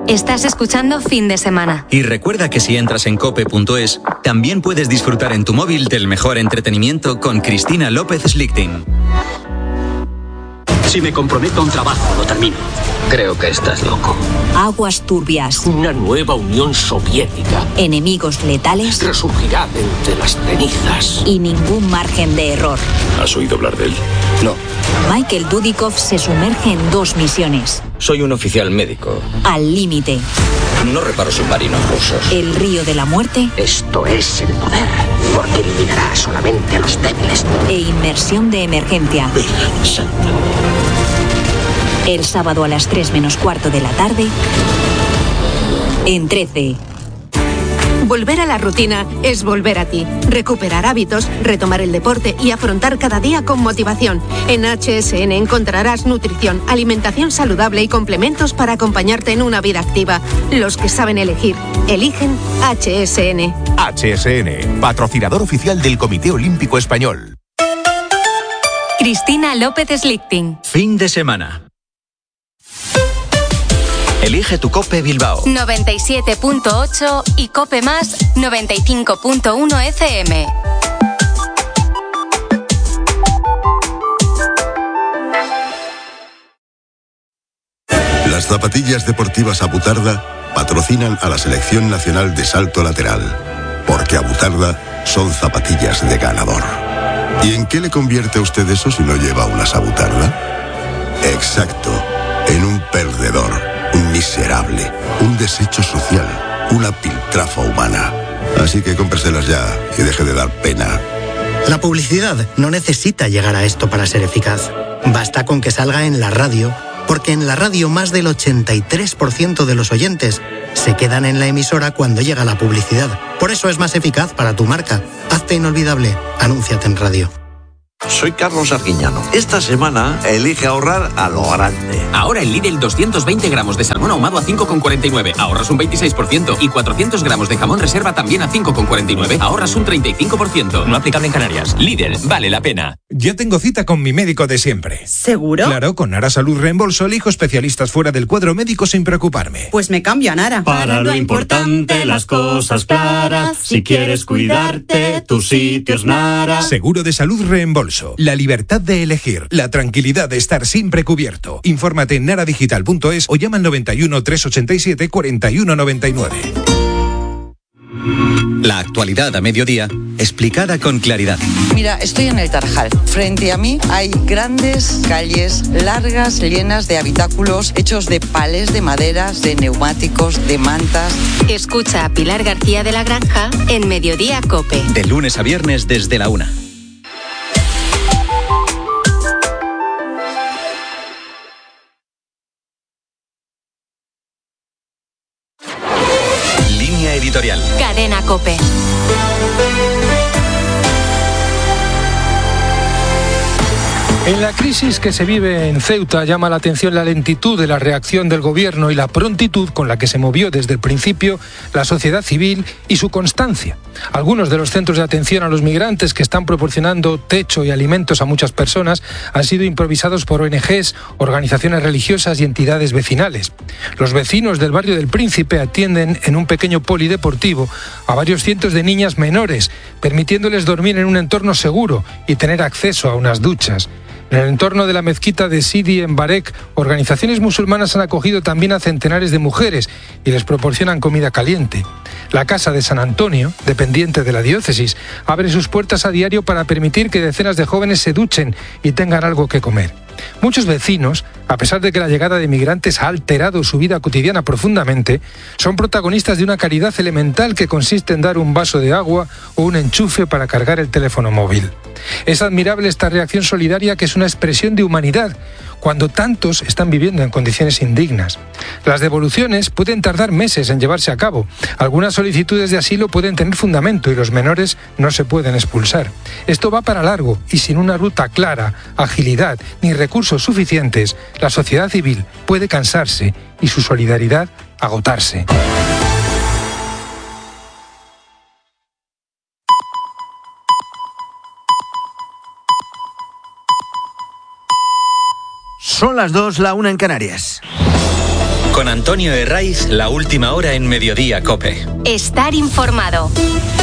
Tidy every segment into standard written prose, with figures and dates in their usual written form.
Estás escuchando Fin de Semana. Y recuerda que si entras en cope.es, también puedes disfrutar en tu móvil del mejor entretenimiento con Cristina López Slichting. Si me comprometo a un trabajo, lo termino. Creo que estás loco. Aguas turbias. Una nueva Unión Soviética. Enemigos letales. Resurgirá de entre las cenizas. Y ningún margen de error. ¿Has oído hablar de él? No. Michael Dudikoff se sumerge en 2 misiones. Soy un oficial médico. Al límite. No reparo submarinos rusos. El río de la muerte. Esto es el poder, porque eliminará solamente a los débiles. E inmersión de emergencia. Virgen Santa. El sábado a las 3 menos cuarto de la tarde. En 13. Volver a la rutina es volver a ti. Recuperar hábitos, retomar el deporte y afrontar cada día con motivación. En HSN encontrarás nutrición, alimentación saludable y complementos para acompañarte en una vida activa. Los que saben elegir, eligen HSN. HSN, patrocinador oficial del Comité Olímpico Español. Cristina López Slichting. Fin de semana. Elige tu Cope Bilbao 97.8 y Cope Más 95.1 FM. Las zapatillas deportivas Abutarda patrocinan a la Selección Nacional de Salto Lateral, porque Abutarda son zapatillas de ganador. ¿Y en qué le convierte a usted eso si no lleva unas Abutarda? Exacto, en un perdedor. Un miserable, un desecho social, una piltrafa humana. Así que cómpreselas ya y deje de dar pena. La publicidad no necesita llegar a esto para ser eficaz. Basta con que salga en la radio, porque en la radio más del 83% de los oyentes se quedan en la emisora cuando llega la publicidad. Por eso es más eficaz para tu marca. Hazte inolvidable. Anúnciate en radio. Soy Carlos Arguiñano. Esta semana elige ahorrar a lo grande. Ahora en Lidl 220 gramos de salmón ahumado a 5,49. Ahorras un 26%. Y 400 gramos de jamón reserva también a 5,49. Ahorras un 35%. No aplicable en Canarias. Lidl, vale la pena. Yo tengo cita con mi médico de siempre. ¿Seguro? Claro, con Nara Salud Reembolso elijo especialistas fuera del cuadro médico sin preocuparme. Pues me cambio a Nara. Para lo importante, las cosas claras. Si quieres cuidarte, tu sitio es Nara. Seguro de salud Reembolso. La libertad de elegir, la tranquilidad de estar siempre cubierto. Infórmate en naradigital.es o llama al 91 387 4199. La actualidad a mediodía, explicada con claridad. Mira, estoy en el Tarajal. Frente a mí hay grandes calles largas, llenas de habitáculos hechos de palés de maderas, de neumáticos, de mantas. Escucha a Pilar García de la Granja en Mediodía Cope. De lunes a viernes desde la 1. Editorial. Cadena Cope. En la crisis que se vive en Ceuta llama la atención la lentitud de la reacción del gobierno y la prontitud con la que se movió desde el principio la sociedad civil y su constancia. Algunos de los centros de atención a los migrantes que están proporcionando techo y alimentos a muchas personas han sido improvisados por ONGs, organizaciones religiosas y entidades vecinales. Los vecinos del barrio del Príncipe atienden en un pequeño polideportivo a varios cientos de niñas menores, permitiéndoles dormir en un entorno seguro y tener acceso a unas duchas. En el entorno de la mezquita de Sidi en Barek, organizaciones musulmanas han acogido también a centenares de mujeres y les proporcionan comida caliente. La Casa de San Antonio, dependiente de la diócesis, abre sus puertas a diario para permitir que decenas de jóvenes se duchen y tengan algo que comer. Muchos vecinos, a pesar de que la llegada de migrantes ha alterado su vida cotidiana profundamente, son protagonistas de una caridad elemental que consiste en dar un vaso de agua o un enchufe para cargar el teléfono móvil. Es admirable esta reacción solidaria que es una expresión de humanidad, cuando tantos están viviendo en condiciones indignas. Las devoluciones pueden tardar meses en llevarse a cabo. Algunas solicitudes de asilo pueden tener fundamento y los menores no se pueden expulsar. Esto va para largo y sin una ruta clara, agilidad ni recursos suficientes, la sociedad civil puede cansarse y su solidaridad agotarse. Son las 2, la 1 en Canarias. Con Antonio Herraiz, la última hora en Mediodía COPE. Estar informado.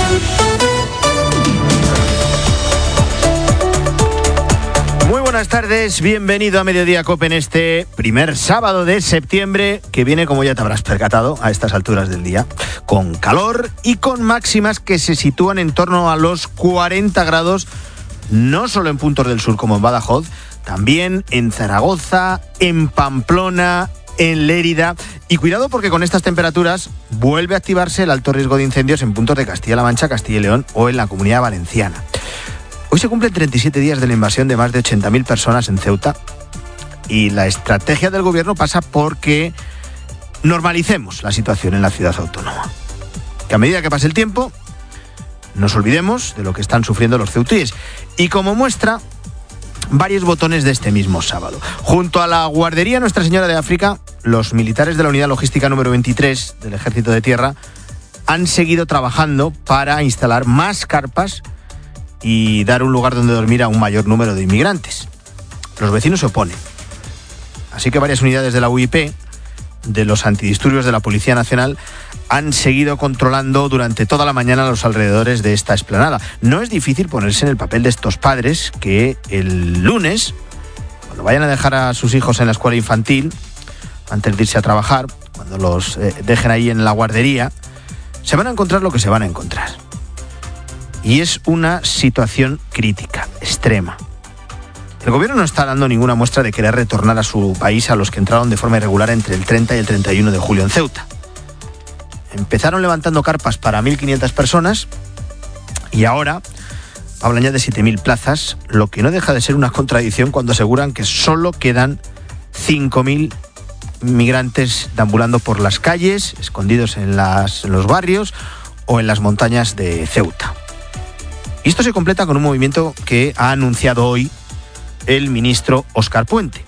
Muy buenas tardes, bienvenido a Mediodía COPE en este primer sábado de septiembre, que viene, como ya te habrás percatado, a estas alturas del día, con calor y con máximas que se sitúan en torno a los 40 grados, no solo en puntos del sur como en Badajoz, también en Zaragoza, en Pamplona, en Lérida. Y cuidado, porque con estas temperaturas vuelve a activarse el alto riesgo de incendios en puntos de Castilla-La Mancha, Castilla y León o en la Comunidad Valenciana. Hoy se cumplen 37 días de la invasión de más de 80.000 personas en Ceuta, y la estrategia del gobierno pasa por que normalicemos la situación en la ciudad autónoma. Que a medida que pase el tiempo, nos olvidemos de lo que están sufriendo los ceutíes. Y como muestra, varios botones de este mismo sábado. Junto a la guardería Nuestra Señora de África, los militares de la Unidad Logística número 23 del Ejército de Tierra han seguido trabajando para instalar más carpas y dar un lugar donde dormir a un mayor número de inmigrantes. Los vecinos se oponen. Así que varias unidades de la UIP, de los antidisturbios de la Policía Nacional, han seguido controlando durante toda la mañana los alrededores de esta explanada. No es difícil ponerse en el papel de estos padres que el lunes, cuando vayan a dejar a sus hijos en la escuela infantil, antes de irse a trabajar, cuando los dejen ahí en la guardería, se van a encontrar lo que se van a encontrar. Y es una situación crítica, extrema. El gobierno no está dando ninguna muestra de querer retornar a su país a los que entraron de forma irregular entre el 30 y el 31 de julio en Ceuta. Empezaron levantando carpas para 1.500 personas y ahora hablan ya de 7.000 plazas, lo que no deja de ser una contradicción cuando aseguran que solo quedan 5.000 migrantes deambulando por las calles, escondidos en los barrios o en las montañas de Ceuta. Y esto se completa con un movimiento que ha anunciado hoy el ministro Óscar Puente.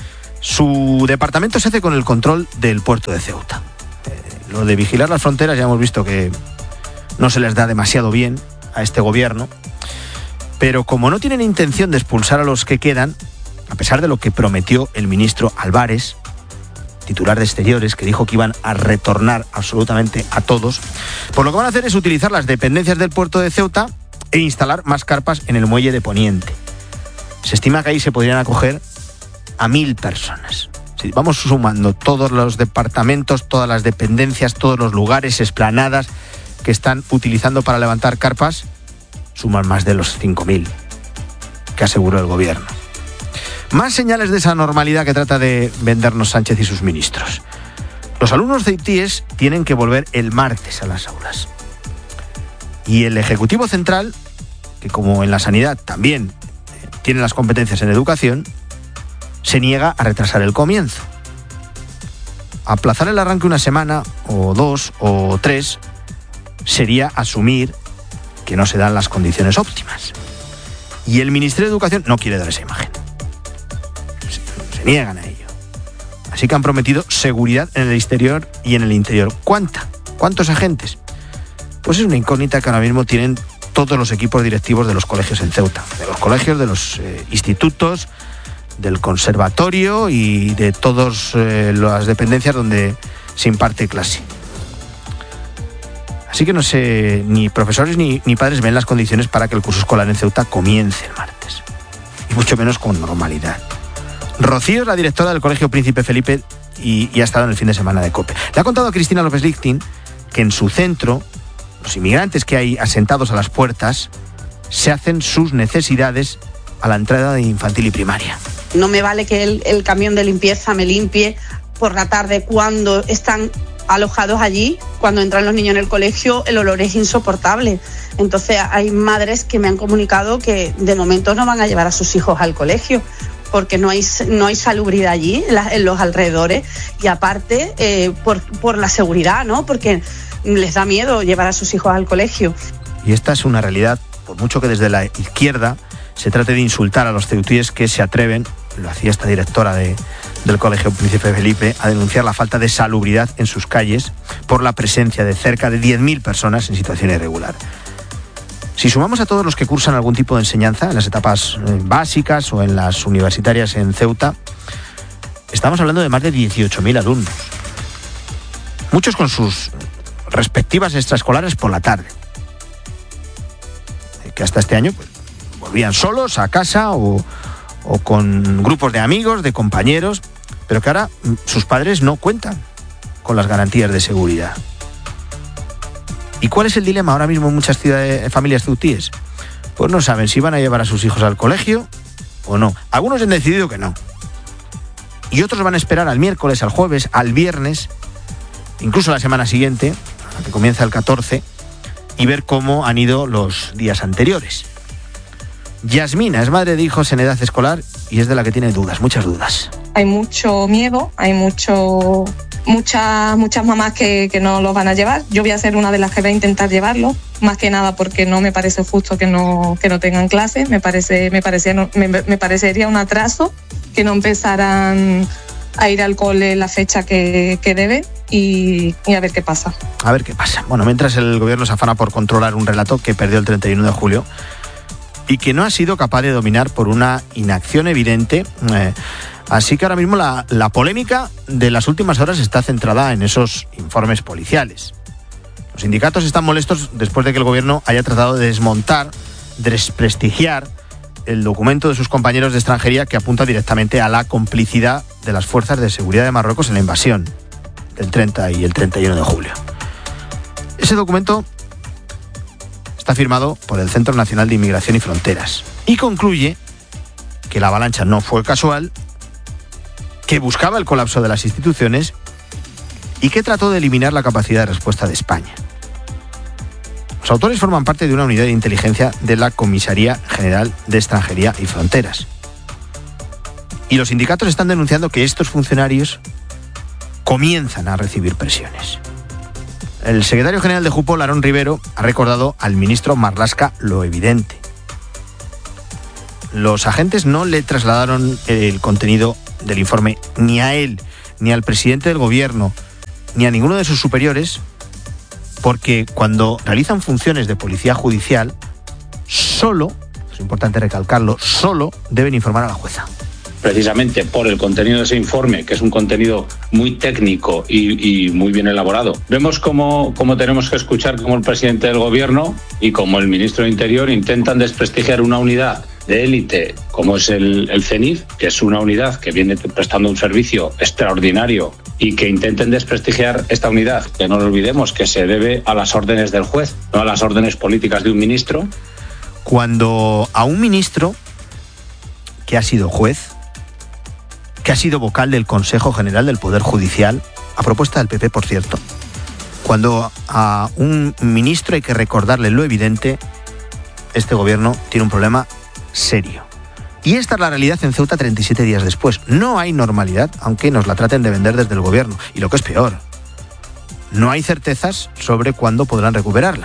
Su departamento se hace con el control del puerto de Ceuta. Lo de vigilar las fronteras ya hemos visto que no se les da demasiado bien a este gobierno, pero como no tienen intención de expulsar a los que quedan, a pesar de lo que prometió el ministro Álvarez, titular de Exteriores, que dijo que iban a retornar absolutamente a todos, pues lo que van a hacer es utilizar las dependencias del puerto de Ceuta e instalar más carpas en el muelle de Poniente. Se estima que ahí se podrían acoger a 1.000 personas. Si vamos sumando todos los departamentos, todas las dependencias, todos los lugares, explanadas que están utilizando para levantar carpas, suman más de los 5.000 que aseguró el gobierno. Más señales de esa normalidad que trata de vendernos Sánchez y sus ministros. Los alumnos ceutíes tienen que volver el martes a las aulas. Y el Ejecutivo Central, que como en la sanidad también tiene las competencias en educación, se niega a retrasar el comienzo. Aplazar el arranque una semana, o 2, o 3, sería asumir que no se dan las condiciones óptimas. Y el Ministerio de Educación no quiere dar esa imagen. Se niegan a ello. Así que han prometido seguridad en el exterior y en el interior. ¿Cuántos agentes? Pues es una incógnita que ahora mismo tienen todos los equipos directivos de los colegios en Ceuta. De los colegios, de los institutos, del conservatorio y de todas las dependencias donde se imparte clase. Así que no sé, ni profesores ni padres ven las condiciones para que el curso escolar en Ceuta comience el martes. Y mucho menos con normalidad. Rocío es la directora del Colegio Príncipe Felipe y ha estado en el fin de semana de COPE. Le ha contado a Cristina López Lichtin que en su centro, los inmigrantes que hay asentados a las puertas se hacen sus necesidades a la entrada de infantil y primaria. No me vale que el camión de limpieza me limpie por la tarde cuando están alojados allí. Cuando entran los niños en el colegio, el olor es insoportable. Entonces hay madres que me han comunicado que de momento no van a llevar a sus hijos al colegio porque no hay salubridad allí en los alrededores, y aparte por la seguridad, ¿no? Porque les da miedo llevar a sus hijos al colegio. Y esta es una realidad, por mucho que desde la izquierda se trate de insultar a los ceutíes que se atreven, lo hacía esta directora del Colegio Príncipe Felipe, a denunciar la falta de salubridad en sus calles por la presencia de cerca de 10.000 personas en situación irregular. Si sumamos a todos los que cursan algún tipo de enseñanza en las etapas básicas o en las universitarias en Ceuta, estamos hablando de más de 18.000 alumnos. muchos con sus respectivas extraescolares por la tarde, que hasta este año pues, volvían solos a casa o con grupos de amigos, de compañeros, pero que ahora sus padres no cuentan con las garantías de seguridad. ¿Y cuál es el dilema ahora mismo en muchas familias ceutíes? Pues no saben si van a llevar a sus hijos al colegio o no. Algunos han decidido que no. Y otros van a esperar al miércoles, al jueves, al viernes, incluso la semana siguiente, que comienza el 14, y ver cómo han ido los días anteriores. Yasmina es madre de hijos en edad escolar y es de la que tiene dudas, muchas dudas. Hay mucho miedo, hay muchas mamás que no los van a llevar. Yo voy a ser una de las que va a intentar llevarlo, más que nada porque no me parece justo que no tengan clases. Me parecería un atraso que no empezaran a ir al cole en la fecha que deben y a ver qué pasa. A ver qué pasa. Bueno, mientras el gobierno se afana por controlar un relato que perdió el 31 de julio y que no ha sido capaz de dominar por una inacción evidente. Así que ahora mismo la polémica de las últimas horas está centrada en esos informes policiales. Los sindicatos están molestos después de que el gobierno haya tratado de desmontar, desprestigiar el documento de sus compañeros de extranjería que apunta directamente a la complicidad de las fuerzas de seguridad de Marruecos en la invasión del 30 y el 31 de julio. Ese documento está firmado por el Centro Nacional de Inmigración y Fronteras y concluye que la avalancha no fue casual, que buscaba el colapso de las instituciones y que trató de eliminar la capacidad de respuesta de España. Los autores forman parte de una unidad de inteligencia de la Comisaría General de Extranjería y Fronteras. Y los sindicatos están denunciando que estos funcionarios comienzan a recibir presiones. El secretario general de Jupol, Aarón Rivero, ha recordado al ministro Marlaska lo evidente. Los agentes no le trasladaron el contenido del informe ni a él, ni al presidente del gobierno, ni a ninguno de sus superiores, porque cuando realizan funciones de policía judicial, solo, es importante recalcarlo, solo deben informar a la jueza. Precisamente por el contenido de ese informe, que es un contenido muy técnico y muy bien elaborado. Vemos cómo tenemos que escuchar cómo el presidente del gobierno y como el ministro de Interior intentan desprestigiar una unidad de élite como es el CENIF, que es una unidad que viene prestando un servicio extraordinario, y que intenten desprestigiar esta unidad, que no lo olvidemos, que se debe a las órdenes del juez, no a las órdenes políticas de un ministro. Cuando a un ministro que ha sido juez, que ha sido vocal del Consejo General del Poder Judicial, a propuesta del PP, por cierto, cuando a un ministro hay que recordarle lo evidente, este gobierno tiene un problema serio. Y esta es la realidad en Ceuta 37 días después. No hay normalidad, aunque nos la traten de vender desde el gobierno. Y lo que es peor, no hay certezas sobre cuándo podrán recuperarla.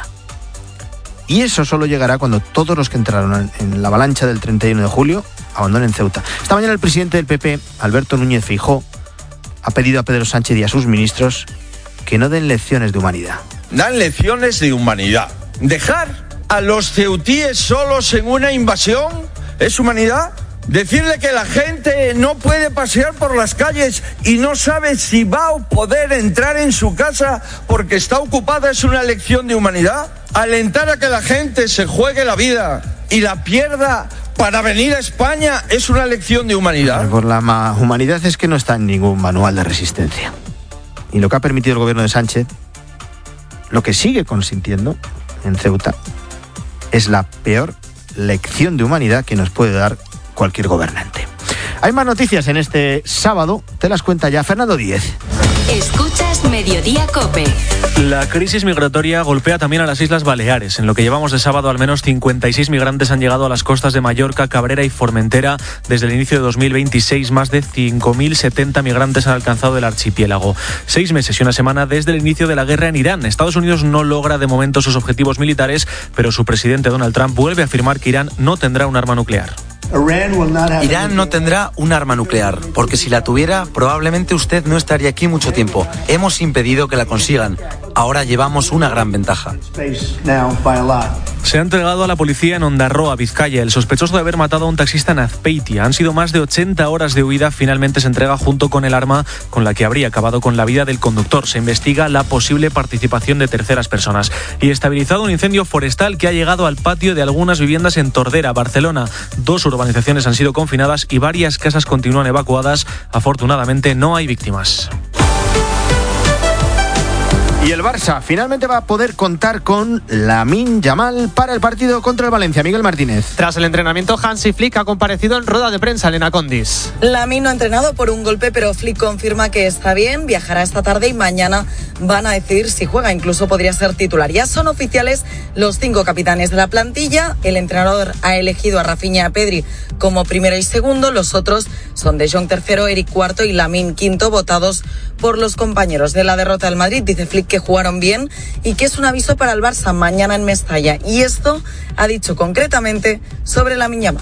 Y eso solo llegará cuando todos los que entraron en la avalancha del 31 de julio abandonen Ceuta. Esta mañana el presidente del PP, Alberto Núñez Feijóo, ha pedido a Pedro Sánchez y a sus ministros que no den lecciones de humanidad. Dan lecciones de humanidad. Dejar a los ceutíes solos en una invasión ¿es humanidad? Decirle que la gente no puede pasear por las calles y no sabe si va a poder entrar en su casa porque está ocupada es una lección de humanidad. Alentar a que la gente se juegue la vida y la pierda para venir a España es una lección de humanidad. Por la humanidad es que no está en ningún manual de resistencia. Y lo que ha permitido el gobierno de Sánchez, lo que sigue consintiendo en Ceuta, es la peor lección de humanidad que nos puede dar cualquier gobernante. Hay más noticias en este sábado, te las cuenta ya Fernando Díez. Escuchas Mediodía COPE. La crisis migratoria golpea también a las Islas Baleares. En lo que llevamos de sábado, al menos 56 migrantes han llegado a las costas de Mallorca, Cabrera y Formentera. Desde el inicio de 2026, más de 5.070 migrantes han alcanzado el archipiélago. 6 meses y una semana desde el inicio de la guerra en Irán. Estados Unidos no logra de momento sus objetivos militares, pero su presidente Donald Trump vuelve a afirmar que Irán no tendrá un arma nuclear. Irán no tendrá un arma nuclear, porque si la tuviera, probablemente usted no estaría aquí mucho tiempo. Hemos impedido que la consigan. Ahora llevamos una gran ventaja. Se ha entregado a la policía en Ondarroa, Vizcaya, el sospechoso de haber matado a un taxista en Azpeitia. Han sido más de 80 horas de huida. Finalmente se entrega junto con el arma con la que habría acabado con la vida del conductor. Se investiga la posible participación de terceras personas. Y estabilizado un incendio forestal que ha llegado al patio de algunas viviendas en Tordera, Barcelona. 2 urbanizaciones han sido confinadas y varias casas continúan evacuadas. Afortunadamente no hay víctimas. Y el Barça finalmente va a poder contar con Lamine Yamal para el partido contra el Valencia. Miguel Martínez. Tras el entrenamiento, Hansi Flick ha comparecido en rueda de prensa, Elena Condis. Lamine no ha entrenado por un golpe, pero Flick confirma que está bien, viajará esta tarde y mañana van a decidir si juega, incluso podría ser titular. Ya son oficiales los 5 capitanes de la plantilla. El entrenador ha elegido a Rafinha y a Pedri como primero y segundo. Los otros son De Jong tercero, Eric cuarto y Lamine quinto, votados por los compañeros. De la derrota del Madrid, dice Flick que jugaron bien y que es un aviso para el Barça mañana en Mestalla. Y esto ha dicho concretamente sobre Lamine Yamal.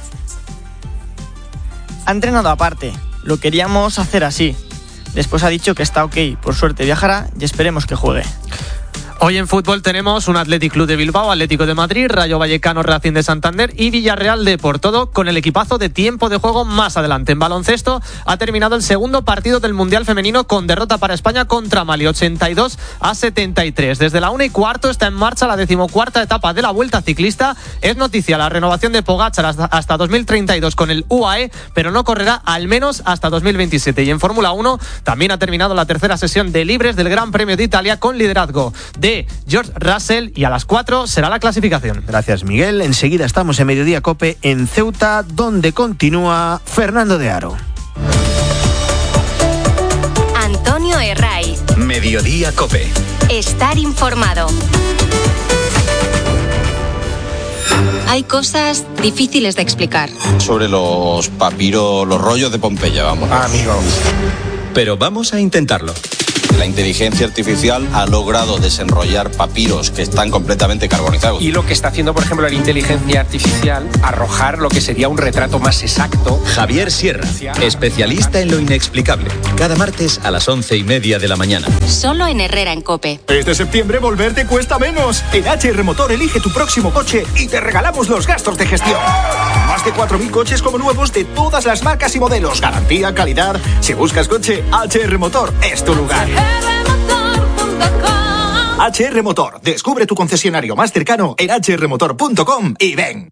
Ha entrenado aparte, lo queríamos hacer así. Después ha dicho que está ok, por suerte viajará y esperemos que juegue. Hoy en fútbol tenemos un Athletic Club de Bilbao, Atlético de Madrid, Rayo Vallecano, Racing de Santander y Villarreal de Por. Todo con el equipazo de tiempo de juego más adelante. En baloncesto ha terminado el segundo partido del Mundial Femenino con derrota para España contra Mali, 82-73. Desde la 1:15 está en marcha la 14ª etapa de la Vuelta Ciclista. Es noticia la renovación de Pogačar hasta 2032 con el UAE, pero no correrá al menos hasta 2027. Y en Fórmula 1 también ha terminado la tercera sesión de libres del Gran Premio de Italia con liderazgo de George Russell y a las 4 será la clasificación. Gracias, Miguel. Enseguida estamos en Mediodía Cope en Ceuta, donde continúa Fernando de Aro. Antonio Herraiz. Mediodía Cope. Estar informado. Hay cosas difíciles de explicar. Sobre los papiros, los rollos de Pompeya, vamos. Amigos. Pero vamos a intentarlo. La inteligencia artificial ha logrado desenrollar papiros que están completamente carbonizados. Y lo que está haciendo, por ejemplo, la inteligencia artificial, arrojar lo que sería un retrato más exacto. Javier Sierra, especialista en lo inexplicable. Cada martes a las 11:30 de la mañana. Solo en Herrera en Cope. Este septiembre volver te cuesta menos. En HR Motor elige tu próximo coche y te regalamos los gastos de gestión. Más de 4.000 coches como nuevos de todas las marcas y modelos. Garantía, calidad. Si buscas coche, HR Motor es tu lugar. HR Motor. Descubre tu concesionario más cercano en hrmotor.com y ven.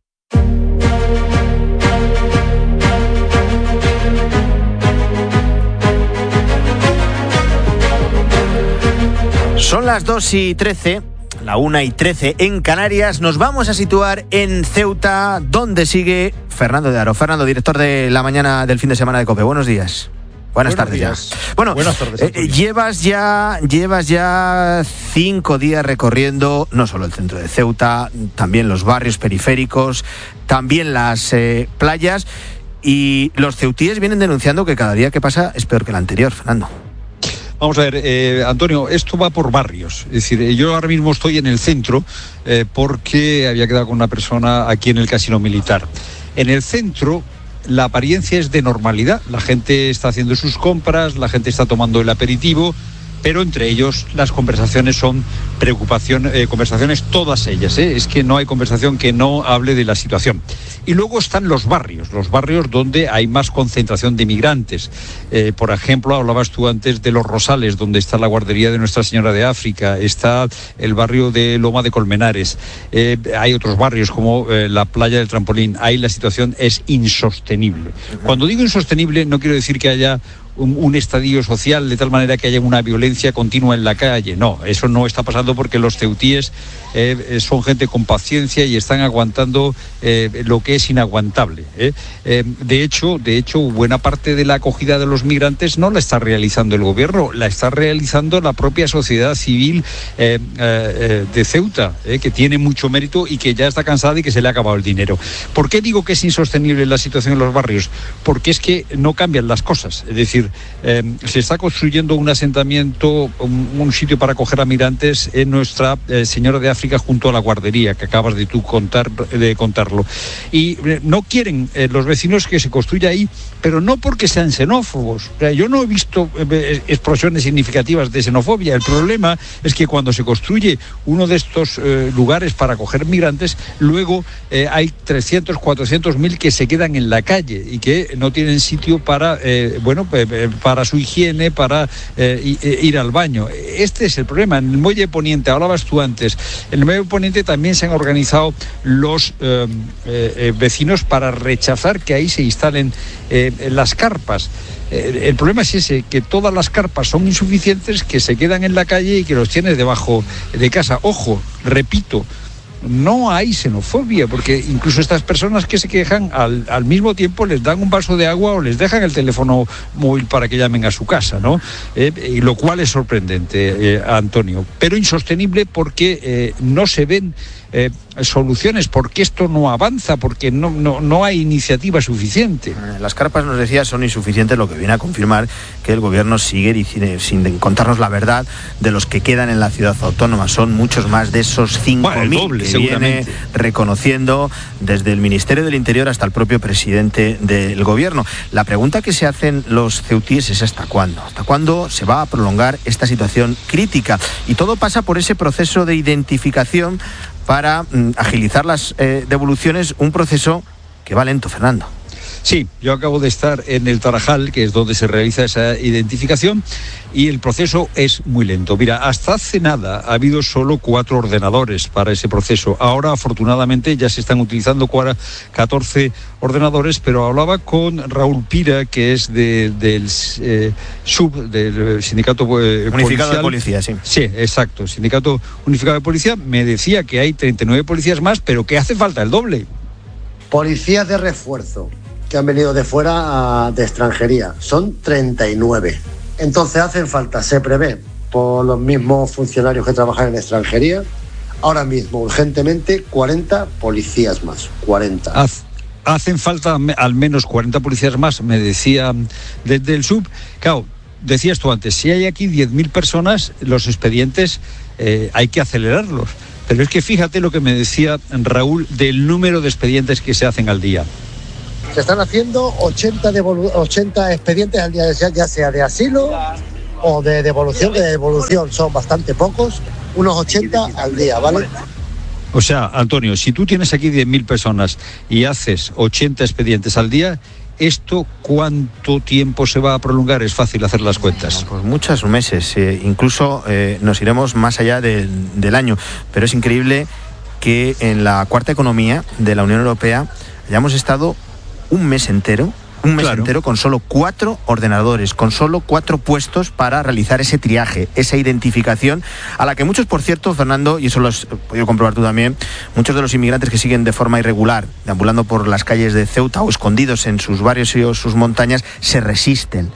Son las 2:13, la 1:13 en Canarias. Nos vamos a situar en Ceuta, donde sigue Fernando de Aro. Fernando, director de la mañana del fin de semana de COPE. Buenos días. Buenas tardes ya. Bueno, buenas tardes, llevas ya 5 días recorriendo no solo el centro de Ceuta, también los barrios periféricos, también las playas, y los ceutíes vienen denunciando que cada día que pasa es peor que el anterior, Fernando. Vamos a ver, Antonio, esto va por barrios. Es decir, yo ahora mismo estoy en el centro porque había quedado con una persona aquí en el Casino Militar. En el centro la apariencia es de normalidad, la gente está haciendo sus compras, la gente está tomando el aperitivo, pero entre ellos las conversaciones son conversaciones todas ellas, es que no hay conversación que no hable de la situación. Y luego están los barrios donde hay más concentración de migrantes. Por ejemplo, hablabas tú antes de Los Rosales, donde está la guardería de Nuestra Señora de África, está el barrio de Loma de Colmenares, hay otros barrios como la Playa del Trampolín. Ahí la situación es insostenible. Cuando digo insostenible no quiero decir que haya un estadio social de tal manera que haya una violencia continua en la calle. No, eso no está pasando porque los ceutíes son gente con paciencia y están aguantando lo que es inaguantable. De hecho, buena parte de la acogida de los migrantes no la está realizando el gobierno, la está realizando la propia sociedad civil de Ceuta, que tiene mucho mérito y que ya está cansada y que se le ha acabado el dinero. ¿Por qué digo que es insostenible la situación en los barrios? Porque es que no cambian las cosas. Es decir, decir, se está construyendo un asentamiento, un sitio para acoger a migrantes en Nuestra Señora de África junto a la guardería, que acabas de tú contarlo. Y no quieren los vecinos que se construya ahí, pero no porque sean xenófobos. O sea, yo no he visto explosiones significativas de xenofobia. El problema es que cuando se construye uno de estos lugares para acoger migrantes, luego hay 300, 400.000 que se quedan en la calle y que no tienen sitio para su higiene, para ir al baño. Este es el problema. En el Muelle Poniente, hablabas tú antes, en el Muelle Poniente también se han organizado los vecinos para rechazar que ahí se instalen las carpas. El problema es ese, que todas las carpas son insuficientes, que se quedan en la calle y que los tienes debajo de casa. Ojo, repito, no hay xenofobia, porque incluso estas personas que se quejan al mismo tiempo les dan un vaso de agua o les dejan el teléfono móvil para que llamen a su casa, ¿no? Y lo cual es sorprendente, Antonio, pero insostenible porque no se ven soluciones, porque esto no avanza, porque no hay iniciativa suficiente. Las carpas, nos decía, son insuficientes, lo que viene a confirmar que el gobierno sigue sin contarnos la verdad de los que quedan en la ciudad autónoma. Son muchos más de esos 5.000 que viene reconociendo desde el Ministerio del Interior hasta el propio presidente del gobierno. La pregunta que se hacen los ceutíes es ¿hasta cuándo? ¿Hasta cuándo se va a prolongar esta situación crítica? Y todo pasa por ese proceso de identificación para agilizar las devoluciones, un proceso que va lento, Fernando. Sí, yo acabo de estar en el Tarajal, que es donde se realiza esa identificación, y el proceso es muy lento. Mira, hasta hace nada ha habido solo 4 ordenadores para ese proceso. Ahora, afortunadamente, ya se están utilizando 14 ordenadores, pero hablaba con Raúl Pira, que es del SUB, del Sindicato Unificado de Policía, sí. Sí, exacto, Sindicato Unificado de Policía. Me decía que hay 39 policías más, pero que hace falta el doble. Policías de refuerzo que han venido de fuera, de extranjería, son 39. Entonces hacen falta, se prevé, por los mismos funcionarios que trabajan en extranjería, ahora mismo, urgentemente, 40 policías más, 40. Hacen falta al menos 40 policías más, me decía desde el SUB. Claro, decías tú antes, si hay aquí 10.000 personas, los expedientes hay que acelerarlos. Pero es que fíjate lo que me decía Raúl del número de expedientes que se hacen al día. Se están haciendo 80 expedientes al día, ya sea de asilo o de devolución. De devolución son bastante pocos, unos 80 al día, ¿vale? O sea, Antonio, si tú tienes aquí 10.000 personas y haces 80 expedientes al día, ¿esto cuánto tiempo se va a prolongar? Es fácil hacer las cuentas. Pues muchos meses, incluso nos iremos más allá del año. Pero es increíble que en la cuarta economía de la Unión Europea hayamos estado un mes entero con solo 4 ordenadores, con solo 4 puestos para realizar ese triaje, esa identificación, a la que muchos, por cierto, Fernando, y eso lo has podido comprobar tú también, muchos de los inmigrantes que siguen de forma irregular, deambulando por las calles de Ceuta o escondidos en sus barrios y sus montañas, se resisten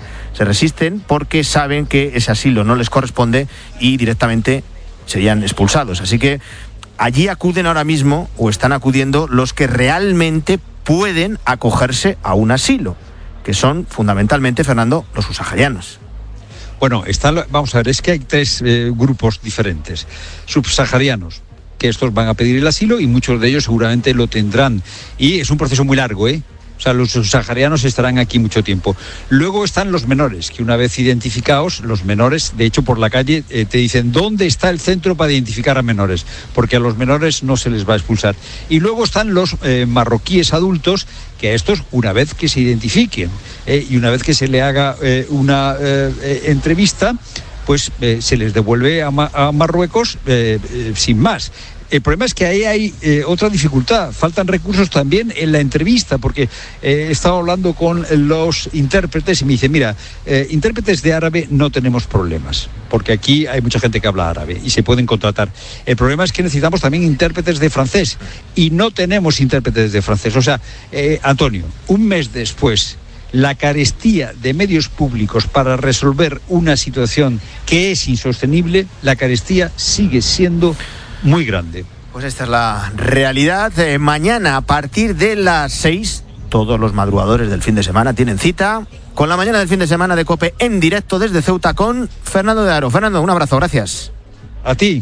porque saben que ese asilo no les corresponde y directamente serían expulsados. Así que allí acuden ahora mismo, o están acudiendo, los que realmente pueden acogerse a un asilo, que son fundamentalmente, Fernando, los subsaharianos. Bueno, vamos a ver, es que hay 3 grupos diferentes. Subsaharianos, que estos van a pedir el asilo y muchos de ellos seguramente lo tendrán. Y es un proceso muy largo, O sea, los subsaharianos estarán aquí mucho tiempo. Luego están los menores, que una vez identificados, los menores, de hecho, por la calle te dicen ¿dónde está el centro para identificar a menores? Porque a los menores no se les va a expulsar. Y luego están los marroquíes adultos, que a estos, una vez que se identifiquen y una vez que se le haga una entrevista, pues se les devuelve a Marruecos sin más. El problema es que ahí hay otra dificultad, faltan recursos también en la entrevista, porque he estado hablando con los intérpretes y me dicen, mira, intérpretes de árabe no tenemos problemas, porque aquí hay mucha gente que habla árabe y se pueden contratar. El problema es que necesitamos también intérpretes de francés y no tenemos intérpretes de francés. O sea, Antonio, un mes después, la carestía de medios públicos para resolver una situación que es insostenible, la carestía sigue siendo muy grande. Pues esta es la realidad. Mañana a partir de las 6, todos los madrugadores del fin de semana tienen cita con la mañana del fin de semana de COPE en directo desde Ceuta con Fernando de Aro. Fernando, un abrazo, gracias. A ti.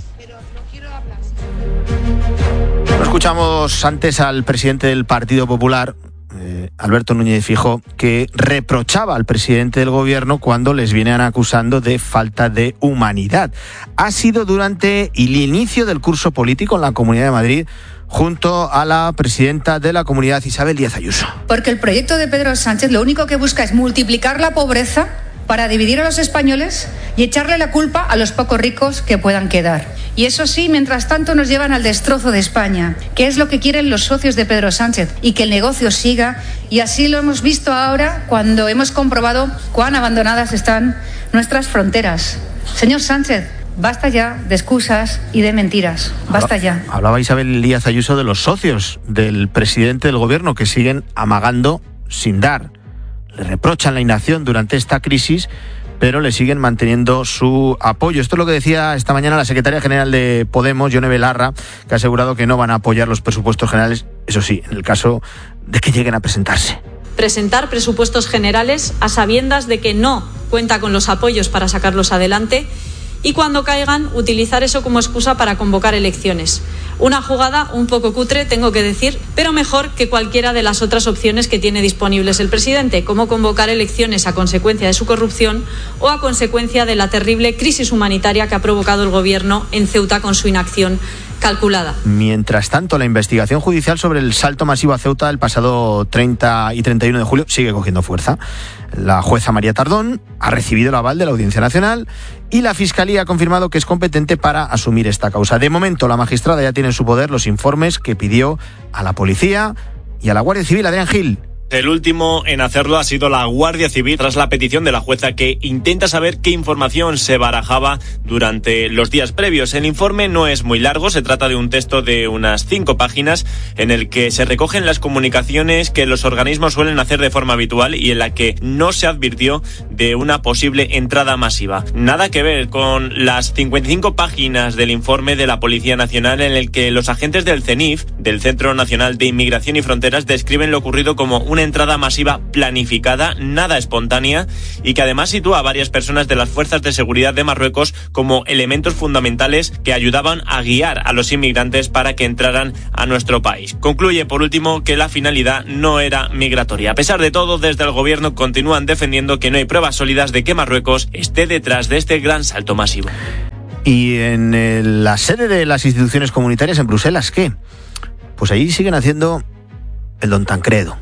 Escuchamos antes al presidente del Partido Popular, Alberto Núñez Feijóo, que reprochaba al presidente del gobierno cuando les vienen acusando de falta de humanidad. Ha sido durante el inicio del curso político en la Comunidad de Madrid, junto a la presidenta de la comunidad, Isabel Díaz Ayuso. Porque el proyecto de Pedro Sánchez lo único que busca es multiplicar la pobreza para dividir a los españoles y echarle la culpa a los pocos ricos que puedan quedar. Y eso sí, mientras tanto nos llevan al destrozo de España, que es lo que quieren los socios de Pedro Sánchez, y que el negocio siga. Y así lo hemos visto ahora cuando hemos comprobado cuán abandonadas están nuestras fronteras. Señor Sánchez, basta ya de excusas y de mentiras. Basta ya. Hablaba Isabel Díaz Ayuso de los socios del presidente del gobierno que siguen amagando sin dar. Le reprochan la inacción durante esta crisis, pero le siguen manteniendo su apoyo. Esto es lo que decía esta mañana la secretaria general de Podemos, Yone Belarra, que ha asegurado que no van a apoyar los presupuestos generales, eso sí, en el caso de que lleguen a presentarse. Presentar presupuestos generales a sabiendas de que no cuenta con los apoyos para sacarlos adelante, y cuando caigan, utilizar eso como excusa para convocar elecciones. Una jugada un poco cutre, tengo que decir, pero mejor que cualquiera de las otras opciones que tiene disponibles el presidente, como convocar elecciones a consecuencia de su corrupción o a consecuencia de la terrible crisis humanitaria que ha provocado el gobierno en Ceuta con su inacción calculada. Mientras tanto, la investigación judicial sobre el salto masivo a Ceuta el pasado 30 y 31 de julio sigue cogiendo fuerza. La jueza María Tardón ha recibido el aval de la Audiencia Nacional y la Fiscalía ha confirmado que es competente para asumir esta causa. De momento, la magistrada ya tiene en su poder los informes que pidió a la policía y a la Guardia Civil. Adrián Gil. El último en hacerlo ha sido la Guardia Civil tras la petición de la jueza que intenta saber qué información se barajaba durante los días previos. El informe no es muy largo, se trata de un texto de unas 5 páginas en el que se recogen las comunicaciones que los organismos suelen hacer de forma habitual y en la que no se advirtió de una posible entrada masiva. Nada que ver con las 55 páginas del informe de la Policía Nacional en el que los agentes del CENIF, del Centro Nacional de Inmigración y Fronteras, describen lo ocurrido como una entrada masiva planificada, nada espontánea, y que además sitúa a varias personas de las fuerzas de seguridad de Marruecos como elementos fundamentales que ayudaban a guiar a los inmigrantes para que entraran a nuestro país. Concluye, por último, que la finalidad no era migratoria. A pesar de todo, desde el gobierno continúan defendiendo que no hay pruebas sólidas de que Marruecos esté detrás de este gran salto masivo. Y en la sede de las instituciones comunitarias en Bruselas, ¿qué? Pues allí siguen haciendo el Don Tancredo.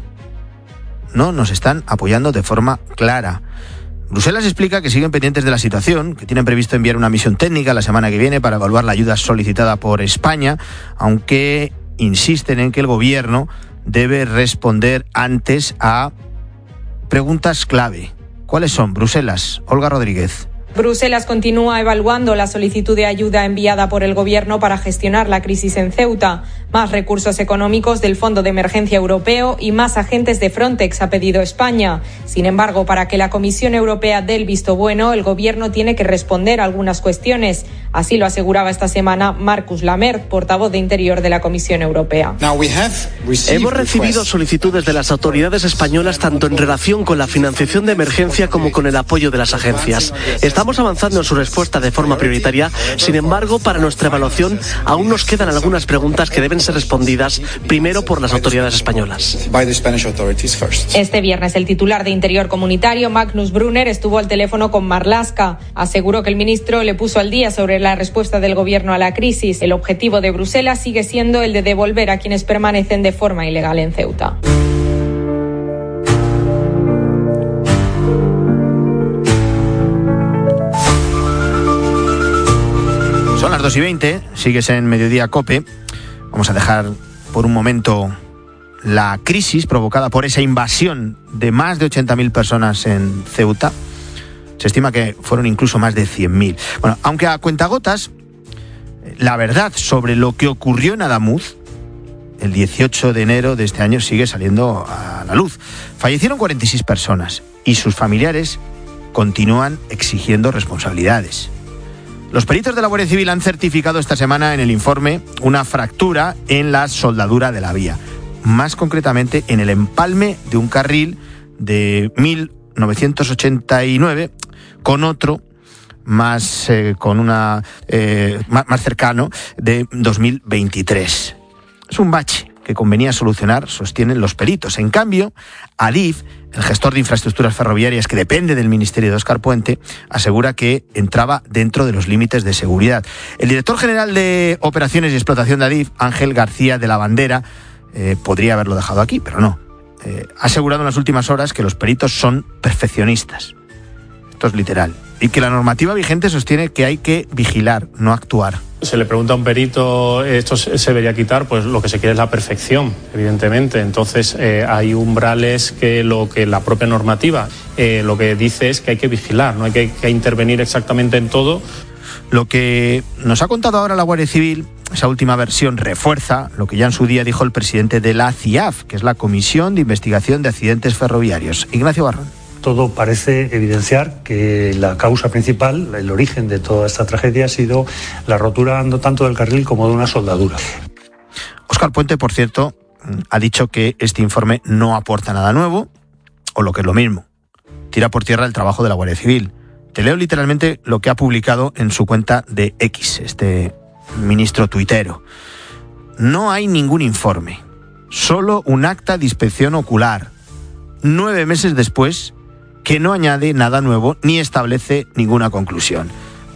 No nos están apoyando de forma clara. Bruselas explica que siguen pendientes de la situación, que tienen previsto enviar una misión técnica la semana que viene para evaluar la ayuda solicitada por España, aunque insisten en que el gobierno debe responder antes a preguntas clave. ¿Cuáles son? Bruselas, Olga Rodríguez. Bruselas continúa evaluando la solicitud de ayuda enviada por el Gobierno para gestionar la crisis en Ceuta. Más recursos económicos del Fondo de Emergencia Europeo y más agentes de Frontex ha pedido España. Sin embargo, para que la Comisión Europea dé el visto bueno, el Gobierno tiene que responder a algunas cuestiones. Así lo aseguraba esta semana Marcus Lamert, portavoz de Interior de la Comisión Europea. Hemos recibido solicitudes de las autoridades españolas tanto en relación con la financiación de emergencia como con el apoyo de las agencias. Estamos avanzando en su respuesta de forma prioritaria. Sin embargo, para nuestra evaluación aún nos quedan algunas preguntas que deben ser respondidas primero por las autoridades españolas. Este viernes el titular de Interior Comunitario, Magnus Brunner, estuvo al teléfono con Marlaska. Aseguró que el ministro le puso al día sobre la respuesta del gobierno a la crisis. El objetivo de Bruselas sigue siendo el de devolver a quienes permanecen de forma ilegal en Ceuta. Son las 2:20, sigues en Mediodía COPE. Vamos a dejar por un momento la crisis provocada por esa invasión de más de 80.000 personas en Ceuta. Se estima que fueron incluso más de 100.000. Bueno, aunque a cuentagotas, la verdad sobre lo que ocurrió en Adamuz el 18 de enero de este año sigue saliendo a la luz. Fallecieron 46 personas y sus familiares continúan exigiendo responsabilidades. Los peritos de la Guardia Civil han certificado esta semana en el informe una fractura en la soldadura de la vía, más concretamente en el empalme de un carril de 1989, con otro más cercano de 2023. Es un bache que convenía solucionar, sostienen los peritos. En cambio, Adif, el gestor de infraestructuras ferroviarias que depende del ministerio de Óscar Puente, asegura que entraba dentro de los límites de seguridad. El director general de Operaciones y Explotación de Adif, Ángel García de la Bandera, podría haberlo dejado aquí, pero no. Ha asegurado en las últimas horas que los peritos son perfeccionistas. Esto es literal. Y que la normativa vigente sostiene que hay que vigilar, no actuar. Se le pregunta a un perito, esto se debería quitar, pues lo que se quiere es la perfección, evidentemente. Entonces hay umbrales que la propia normativa lo que dice es que hay que vigilar, no hay que intervenir exactamente en todo. Lo que nos ha contado ahora la Guardia Civil, esa última versión, refuerza lo que ya en su día dijo el presidente de la CIAF, que es la Comisión de Investigación de Accidentes Ferroviarios, Ignacio Barrón. Todo parece evidenciar que la causa principal, el origen de toda esta tragedia ha sido la rotura no tanto del carril como de una soldadura. Óscar Puente, por cierto, ha dicho que este informe no aporta nada nuevo, o lo que es lo mismo, tira por tierra el trabajo de la Guardia Civil. Te leo literalmente lo que ha publicado en su cuenta de X, este ministro tuitero. No hay ningún informe, solo un acta de inspección ocular, 9 meses después, que no añade nada nuevo ni establece ninguna conclusión.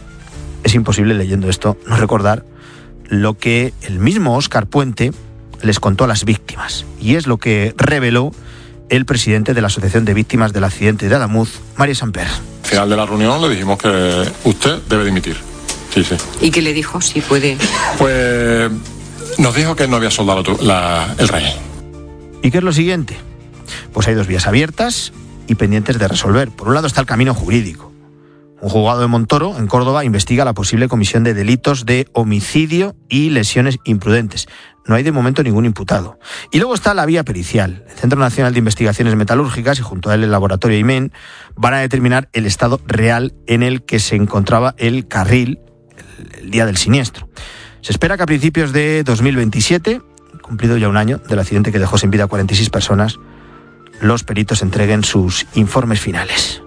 Es imposible, leyendo esto, no recordar lo que el mismo Óscar Puente les contó a las víctimas, y es lo que reveló el presidente de la Asociación de Víctimas del Accidente de Adamuz, Mario Samper. Al final de la reunión le dijimos que usted debe dimitir. Sí. ¿Y qué le dijo? Si puede. Pues nos dijo que no había soldado el rey. ¿Y qué es lo siguiente? Pues hay 2 vías abiertas y pendientes de resolver. Por un lado está el camino jurídico. Un juzgado de Montoro, en Córdoba, investiga la posible comisión de delitos de homicidio y lesiones imprudentes. No hay de momento ningún imputado. Y luego está la vía pericial. El Centro Nacional de Investigaciones Metalúrgicas y junto a él el laboratorio IMEN van a determinar el estado real en el que se encontraba el carril el día del siniestro. Se espera que a principios de 2027, cumplido ya un año del accidente que dejó sin vida a 46 personas, los peritos entreguen sus informes finales.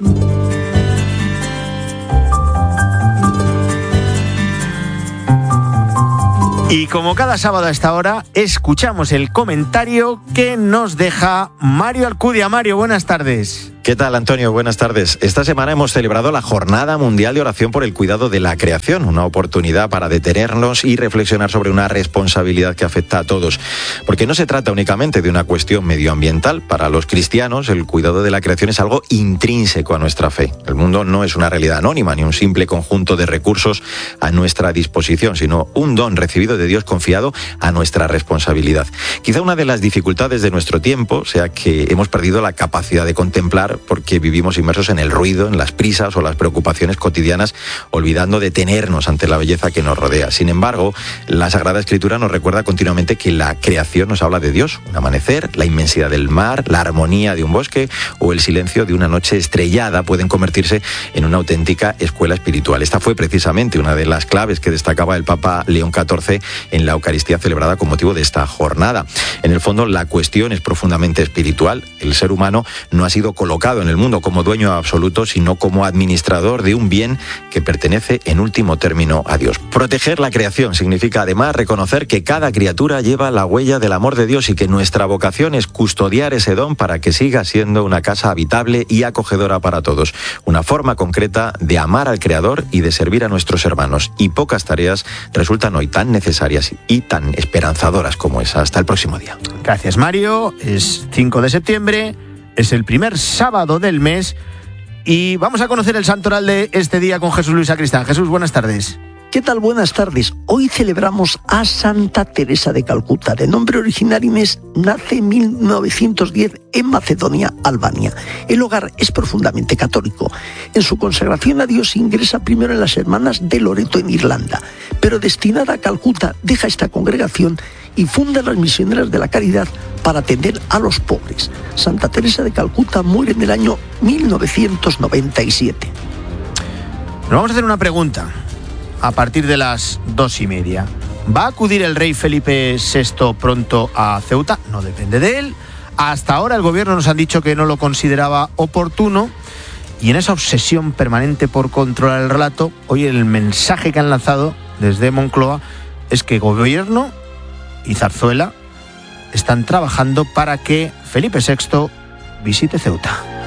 Y como cada sábado a esta hora, escuchamos el comentario que nos deja Mario Alcudia. Mario, buenas tardes. ¿Qué tal, Antonio? Buenas tardes. Esta semana hemos celebrado la Jornada Mundial de Oración por el Cuidado de la Creación, una oportunidad para detenernos y reflexionar sobre una responsabilidad que afecta a todos. Porque no se trata únicamente de una cuestión medioambiental. Para los cristianos, el cuidado de la creación es algo intrínseco a nuestra fe. El mundo no es una realidad anónima ni un simple conjunto de recursos a nuestra disposición, sino un don recibido de Dios confiado a nuestra responsabilidad. Quizá una de las dificultades de nuestro tiempo sea que hemos perdido la capacidad de contemplar porque vivimos inmersos en el ruido, en las prisas o las preocupaciones cotidianas, olvidando detenernos ante la belleza que nos rodea. Sin embargo, la Sagrada Escritura nos recuerda continuamente que la creación nos habla de Dios, un amanecer, la inmensidad del mar, la armonía de un bosque o el silencio de una noche estrellada pueden convertirse en una auténtica escuela espiritual. Esta fue precisamente una de las claves que destacaba el Papa León XIV en la Eucaristía celebrada con motivo de esta jornada. En el fondo, la cuestión es profundamente espiritual. El ser humano no ha sido colocado en el mundo como dueño absoluto, sino como administrador de un bien que pertenece en último término a Dios. Proteger la creación significa además reconocer que cada criatura lleva la huella del amor de Dios y que nuestra vocación es custodiar ese don para que siga siendo una casa habitable y acogedora para todos. Una forma concreta de amar al Creador y de servir a nuestros hermanos. Y pocas tareas resultan hoy tan necesarias y tan esperanzadoras como esa. Hasta el próximo día. Gracias, Mario. Es 5 de septiembre. Es el primer sábado del mes y vamos a conocer el santoral de este día con Jesús Luis Sacristán. Jesús, buenas tardes. ¿Qué tal? Buenas tardes. Hoy celebramos a Santa Teresa de Calcuta. De nombre original Inés, nace en 1910 en Macedonia, Albania. El hogar es profundamente católico. En su consagración a Dios ingresa primero en las Hermanas de Loreto en Irlanda, pero destinada a Calcuta deja esta congregación y funda las Misioneras de la Caridad para atender a los pobres. Santa Teresa de Calcuta muere en el año 1997. Nos vamos a hacer una pregunta a partir de las 2:30. ¿Va a acudir el rey Felipe VI pronto a Ceuta? No depende de él. Hasta ahora el gobierno nos han dicho que no lo consideraba oportuno, y en esa obsesión permanente por controlar el relato, hoy el mensaje que han lanzado desde Moncloa es que gobierno y Zarzuela están trabajando para que Felipe VI visite Ceuta.